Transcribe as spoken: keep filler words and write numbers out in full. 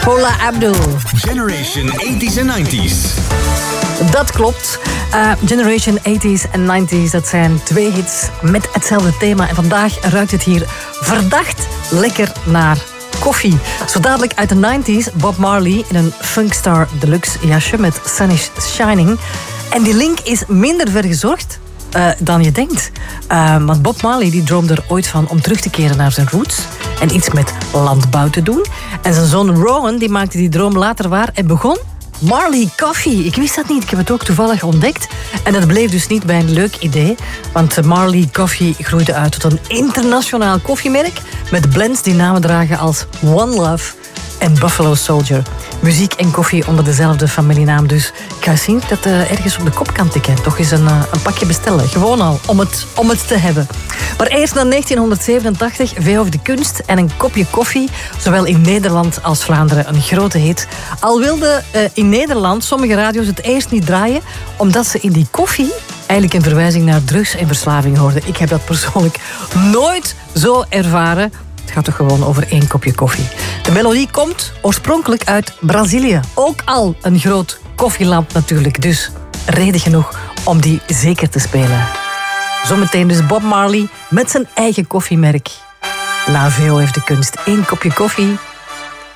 Paula Abdul. Generation eighties en nineties. Dat klopt. Uh, Generation eighties en nineties, dat zijn twee hits met hetzelfde thema. En vandaag ruikt het hier verdacht lekker naar koffie. Zo dadelijk uit de nineties, Bob Marley in een Funkstar Deluxe jasje met Sun is Shining. En die link is minder vergezocht uh, dan je denkt. Uh, want Bob Marley die droomde er ooit van om terug te keren naar zijn roots en iets met landbouw te doen. En zijn zoon Rowan die maakte die droom later waar en begon Marley Coffee. Ik wist dat niet, ik heb het ook toevallig ontdekt. En dat bleef dus niet bij een leuk idee. Want Marley Coffee groeide uit tot een internationaal koffiemerk met blends die namen dragen als One Love en Buffalo Soldier. Muziek en koffie onder dezelfde familienaam. Dus ik ga zien dat uh, ergens op de kop kan tikken. Toch eens een, uh, een pakje bestellen. Gewoon al, om het, om het te hebben. Maar eerst naar negentienhonderdzevenentachtig, V of de Kunst en een kopje koffie. Zowel in Nederland als Vlaanderen een grote hit. Al wilden uh, in Nederland sommige radio's het eerst niet draaien, omdat ze in die koffie eigenlijk een verwijzing naar drugs en verslaving hoorden. Ik heb dat persoonlijk nooit zo ervaren. Het gaat toch gewoon over één kopje koffie. De melodie komt oorspronkelijk uit Brazilië. Ook al een groot koffieland natuurlijk. Dus reden genoeg om die zeker te spelen. Zometeen dus Bob Marley met zijn eigen koffiemerk. Na V O F de Kunst. Eén kopje koffie.